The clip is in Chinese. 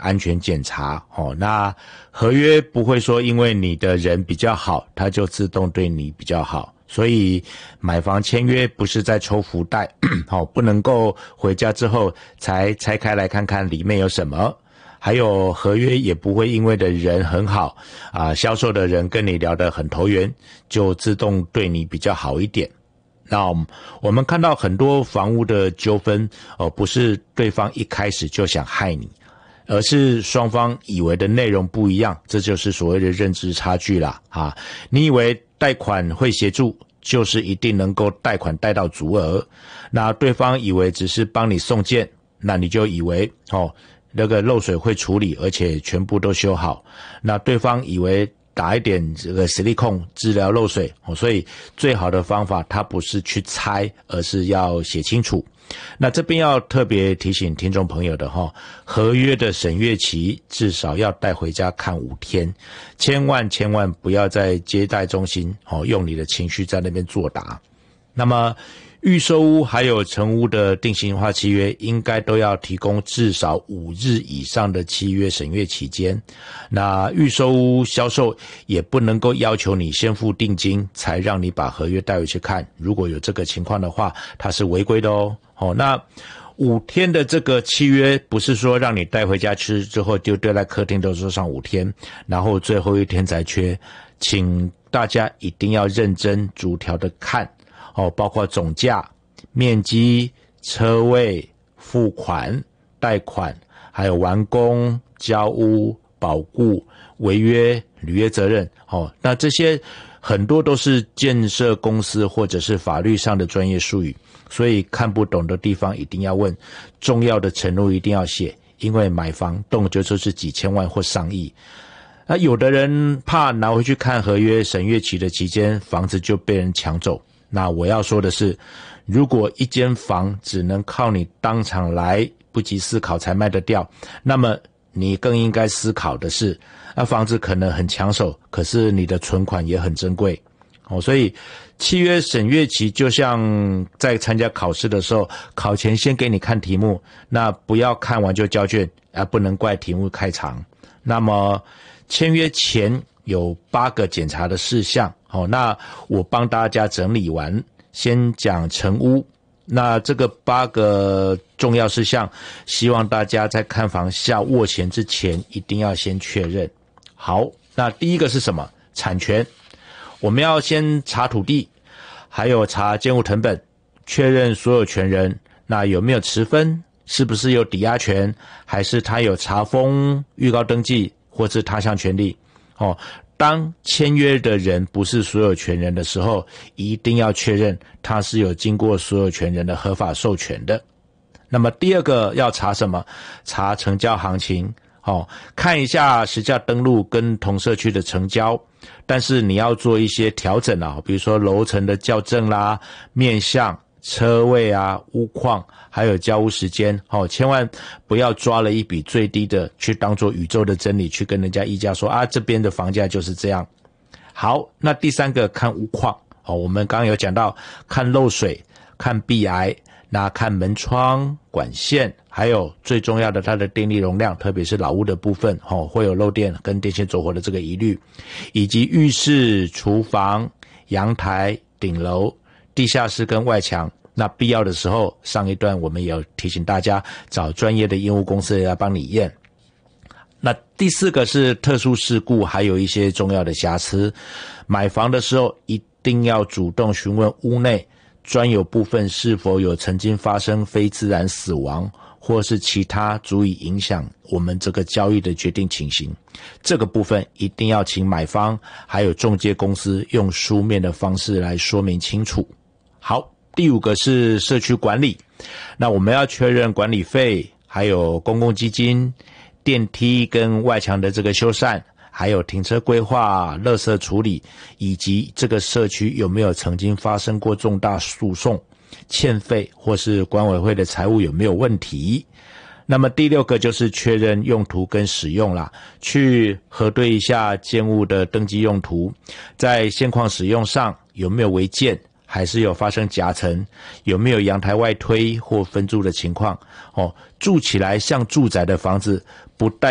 安全检查那合约不会说因为你的人比较好，它就自动对你比较好。所以买房签约不是在抽福袋不能够回家之后才拆开来看看里面有什么。还有合约也不会因为的人很好销售的人跟你聊得很投缘，就自动对你比较好一点。那我们看到很多房屋的纠纷不是对方一开始就想害你，而是双方以为的内容不一样，这就是所谓的认知差距啦你以为贷款会协助，就是一定能够贷款贷到足额，那对方以为只是帮你送件，那你就以为那个漏水会处理，而且全部都修好，那对方以为打一点这个实力控治疗漏水所以最好的方法它不是去猜，而是要写清楚。那这边要特别提醒听众朋友的合约的审阅期至少要带回家看5天，千万不要在接待中心用你的情绪在那边作答。那么预售屋还有成屋的定型化契约应该都要提供至少5日以上的契约审阅期间。那预售屋销售也不能够要求你先付定金才让你把合约带回去看，如果有这个情况的话，它是违规的那5天的这个契约不是说让你带回家吃之后就丢在客厅都说上5天，然后最后一天才缺，请大家一定要认真逐条的看包括总价、面积、车位、付款、贷款，还有完工、交屋、保固、违约、履约责任那这些很多都是建设公司或者是法律上的专业术语，所以看不懂的地方一定要问，重要的承诺一定要写，因为买房动辄就是几千万或上亿。那有的人怕拿回去看合约审阅期的期间房子就被人抢走，那我要说的是，如果一间房只能靠你当场来不及思考才卖得掉，那么你更应该思考的是，房子可能很抢手，可是你的存款也很珍贵所以契约审阅期就像在参加考试的时候，考前先给你看题目，那不要看完就交卷不能怪题目太长。那么签约前有8个检查的事项那我帮大家整理完，先讲成屋。那这个8个重要事项，希望大家在看房下握钱之前一定要先确认。好，那第一个是什么？产权。我们要先查土地，还有查建物誊本，确认所有权人，那有没有持分，是不是有抵押权，还是他有查封、预告登记或是他项权利当签约的人不是所有权人的时候，一定要确认他是有经过所有权人的合法授权的。那么第二个要查什么？查成交行情看一下实价登录跟同社区的成交，但是你要做一些调整比如说楼层的校正啦、面向、车位屋况，还有交屋时间千万不要抓了一笔最低的去当作宇宙的真理去跟人家议价说这边的房价就是这样。好，那第3个看屋况我们刚刚有讲到看漏水、看壁癌，那看门窗、管线，还有最重要的它的电力容量，特别是老屋的部分会有漏电跟电线走火的这个疑虑，以及浴室、厨房、阳台、顶楼、地下室跟外墙。那必要的时候，上一段我们也有提醒大家找专业的验屋公司来帮你验。那第4个是特殊事故，还有一些重要的瑕疵。买房的时候一定要主动询问屋内专有部分是否有曾经发生非自然死亡，或是其他足以影响我们这个交易的决定情形。这个部分一定要请买方还有中介公司用书面的方式来说明清楚。好，第5个是社区管理。那我们要确认管理费，还有公共基金、电梯跟外墙的这个修缮，还有停车规划、垃圾处理，以及这个社区有没有曾经发生过重大诉讼、欠费或是管委会的财务有没有问题。那么第6个就是确认用途跟使用啦，去核对一下建物的登记用途，在现况使用上有没有违建，还是有发生夹层，有没有阳台外推或分租的情况住起来像住宅的房子不带